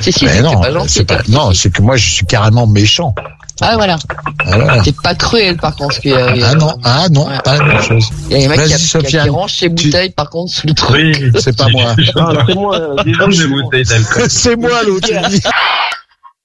Si, Mais c'est non, pas gentil. c'est pas, non, c'est que moi, je suis carrément méchant. Ah, voilà. Voilà. T'es pas cruel, par contre. Ah non, Ouais. pas la même chose. Il y a des mecs Vas-y, qui Sofiane, rangent ses bouteilles, par contre, sous le trou. Oui. c'est pas moi. Ah, c'est moi, Des bouteilles d'alcool. C'est moi l'autre.